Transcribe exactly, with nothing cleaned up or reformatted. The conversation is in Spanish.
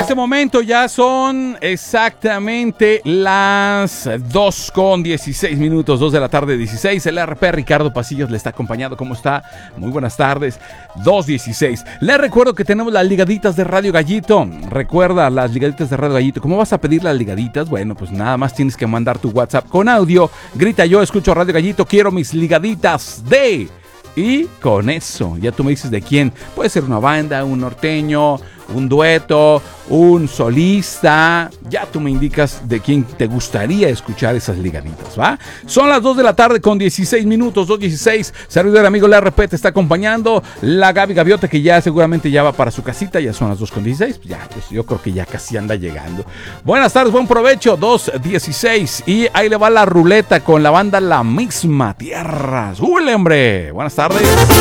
este momento ya son exactamente las dos con dieciséis minutos, dos de la tarde dieciséis. El R P Ricardo Pasillos le está acompañando. ¿Cómo está? Muy buenas tardes. dos dieciséis. Le recuerdo que tenemos las ligaditas de Radio Gallito. Recuerda las ligaditas de Radio Gallito. ¿Cómo vas a pedir las ligaditas? Bueno, pues nada más tienes que mandar tu WhatsApp con audio. Grita: yo escucho Radio Gallito, quiero mis ligaditas de... Y con eso, ya tú me dices de quién. Puede ser una banda, un norteño, un dueto, un solista. Ya tú me indicas de quién te gustaría escuchar esas ligaditas, ¿va? Son las dos de la tarde con dieciséis minutos, dos dieciséis. Servidor amigo, la R P te está acompañando. La Gaby Gaviota, que ya seguramente ya va para su casita. Ya son las dos con dieciséis. Ya, pues yo creo que ya casi anda llegando. Buenas tardes, buen provecho. dos dieciséis. Y ahí le va la ruleta con la banda La Misma Tierra. ¡Súbele, hombre! Buenas tardes.